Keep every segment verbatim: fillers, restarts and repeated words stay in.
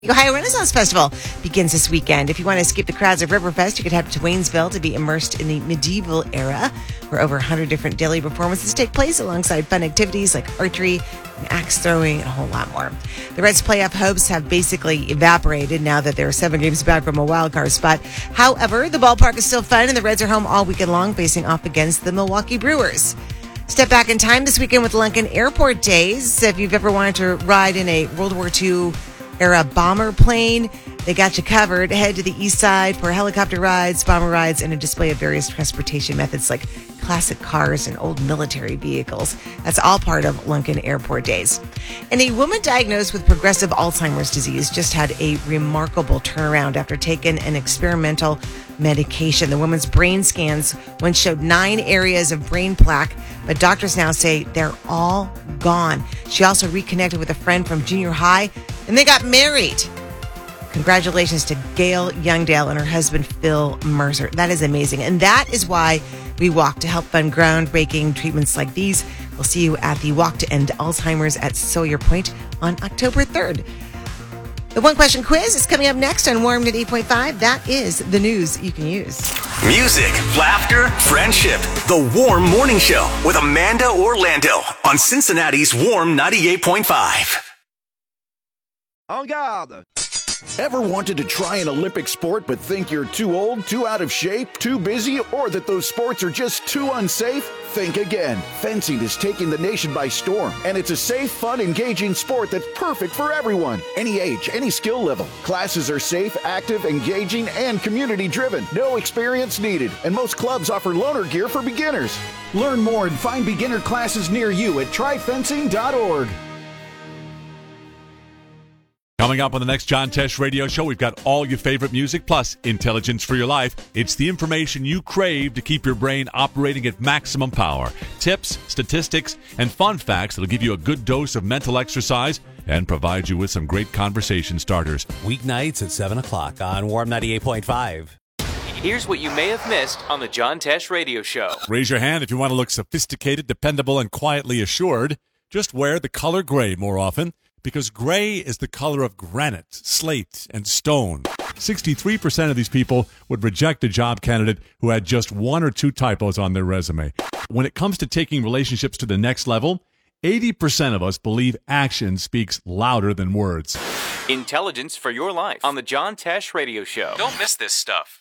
The Ohio Renaissance Festival begins this weekend. If you want to escape the crowds of Riverfest, you could head to Waynesville to be immersed in the medieval era, where over one hundred different daily performances take place alongside fun activities like archery and axe throwing and a whole lot more. The Reds' playoff hopes have basically evaporated now that they're seven games back from a wild card spot. However, the ballpark is still fun, and the Reds are home all weekend long, facing off against the Milwaukee Brewers. Step back in time this weekend with Lincoln Airport Days. If you've ever wanted to ride in a World War Two era bomber plane, they got you covered. Head to the east side for helicopter rides, bomber rides, and a display of various transportation methods like classic cars and old military vehicles. That's all part of Lincoln Airport Days. And a woman diagnosed with progressive Alzheimer's disease just had a remarkable turnaround after taking an experimental medication. The woman's brain scans once showed nine areas of brain plaque, but doctors now say they're all gone. She also reconnected with a friend from junior high, and they got married. Congratulations to Gail Youngdale and her husband, Phil Mercer. That is amazing. And that is why we walk, to help fund groundbreaking treatments like these. We'll see you at the Walk to End Alzheimer's at Sawyer Point on October third. The One Question Quiz is coming up next on Warm at eight point five. That is the news you can use. Music, laughter, friendship. The Warm Morning Show with Amanda Orlando on Cincinnati's Warm ninety-eight point five. En garde! Ever wanted to try an Olympic sport but think you're too old, too out of shape, too busy, or that those sports are just too unsafe? Think again. Fencing is taking the nation by storm, and it's a safe, fun, engaging sport that's perfect for everyone. Any age, any skill level. Classes are safe, active, engaging, and community-driven. No experience needed, and most clubs offer loaner gear for beginners. Learn more and find beginner classes near you at try fencing dot org. Coming up on the next John Tesh Radio Show, we've got all your favorite music plus intelligence for your life. It's the information you crave to keep your brain operating at maximum power. Tips, statistics, and fun facts that'll give you a good dose of mental exercise and provide you with some great conversation starters. Weeknights at seven o'clock on Warm ninety-eight point five. Here's what you may have missed on the John Tesh Radio Show. Raise your hand if you want to look sophisticated, dependable, and quietly assured. Just wear the color gray more often, because gray is the color of granite, slate, and stone. sixty-three percent of these people would reject a job candidate who had just one or two typos on their resume. When it comes to taking relationships to the next level, eighty percent of us believe action speaks louder than words. Intelligence for your life on the John Tesh Radio Show. Don't miss this stuff.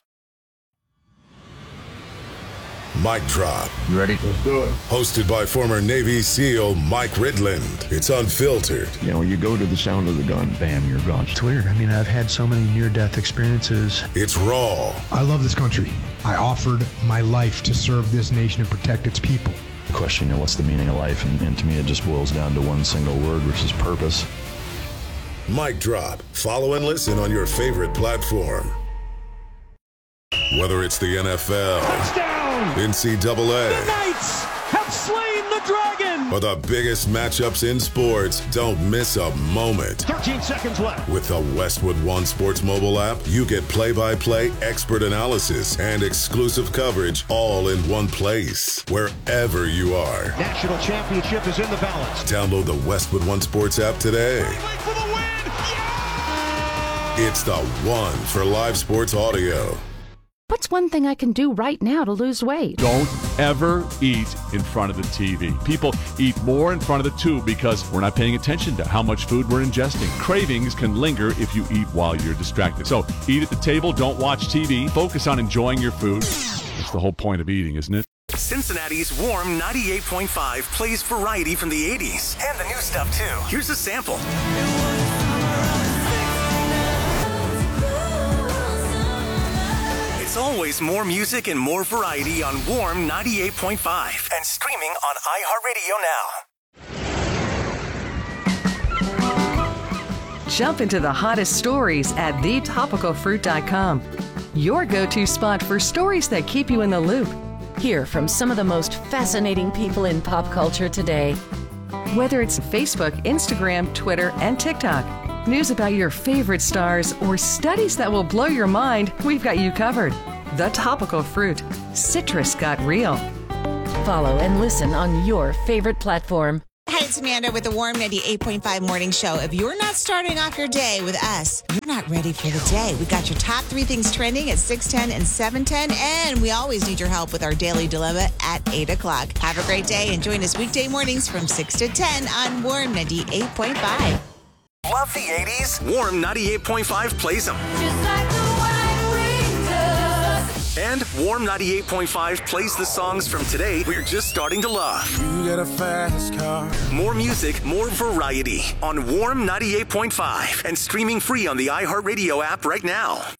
Mic Drop. You ready? Let's do it. Hosted by former Navy SEAL Mike Ridland. It's unfiltered. You know, you go to the sound of the gun, bam, you're gone. It's weird. I mean, I've had so many near-death experiences. It's raw. I love this country. I offered my life to serve this nation and protect its people. The question, you know, what's the meaning of life? And, and to me, it just boils down to one single word, which is purpose. Mic Drop. Follow and listen on your favorite platform. Whether it's the N F L, Touchdown! N C double A, The Knights have slain the dragon! or the biggest matchups in sports, don't miss a moment. thirteen seconds left. With the Westwood One Sports mobile app, you get play-by-play, expert analysis, and exclusive coverage all in one place, wherever you are. National championship is in the balance. Download the Westwood One Sports app today. For the win! Yeah! It's the one for live sports audio. What's one thing I can do right now to lose weight? Don't ever eat in front of the T V. People eat more in front of the tube because we're not paying attention to how much food we're ingesting. Cravings can linger if you eat while you're distracted. So eat at the table, don't watch T V, focus on enjoying your food. That's the whole point of eating, isn't it? Cincinnati's Warm ninety-eight point five plays variety from the eighties and the new stuff too. Here's a sample. It's always more music and more variety on Warm ninety-eight point five and streaming on iHeartRadio now. Jump into the hottest stories at the topical fruit dot com. Your go-to spot for stories that keep you in the loop. Hear from some of the most fascinating people in pop culture today. Whether it's Facebook, Instagram, Twitter, and TikTok, news about your favorite stars, or studies that will blow your mind, we've got you covered. The Topical Fruit. Citrus got real. Follow and listen on your favorite platform. Hey, Hi, it's Amanda with the Warm ninety-eight point five Morning Show. If you're not starting off your day with us, you're not ready for the day. We got your top three things trending at six ten and seven ten, and we always need your help with our Daily Dilemma at eight o'clock. Have a great day and join us weekday mornings from six to ten on Warm ninety-eight point five. Love the eighties? Warm ninety-eight point five plays them. And Warm ninety-eight point five plays the songs from today we're just starting to love. You got a fast car. More music, more variety on Warm ninety-eight point five and streaming free on the iHeartRadio app right now.